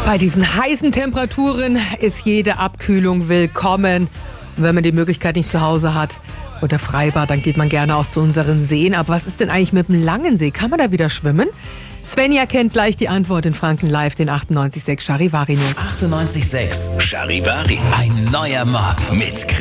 Bei diesen heißen Temperaturen ist jede Abkühlung willkommen. Und wenn man die Möglichkeit nicht zu Hause hat oder Freibad, dann geht man gerne auch zu unseren Seen. Aber was ist denn eigentlich mit dem Langensee? Kann man da wieder schwimmen? Svenja kennt gleich die Antwort in Franken Live, den 98.6 Charivari News. 98.6 Charivari. Ein neuer Morgen mit